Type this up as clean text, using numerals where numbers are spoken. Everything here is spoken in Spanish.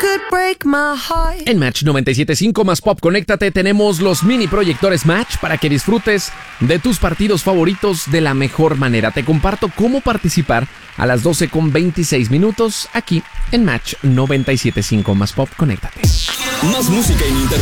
En Match 97.5 más Pop, conéctate, tenemos los mini proyectores Match para que disfrutes de tus partidos favoritos de la mejor manera. Te comparto cómo participar a las 12:26 aquí en Match 97.5 más Pop, conéctate. Más música en internet.